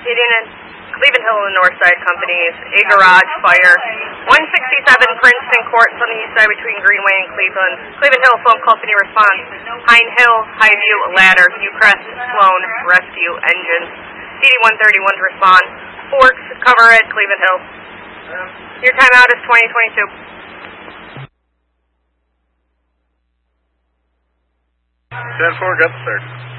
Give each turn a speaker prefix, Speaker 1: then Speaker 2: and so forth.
Speaker 1: Cleveland Hill and North Side Companies, a garage fire. 167 Princeton Court on the east side between Greenway and Cleveland. Cleveland Hill Phone Company response. Pine Hill, Highview, Ladder, Newcrest, Sloan, Rescue, Engines. CD-131 to respond. Forks, cover at Cleveland Hill. Your timeout is 2022.
Speaker 2: 10-4, got the start.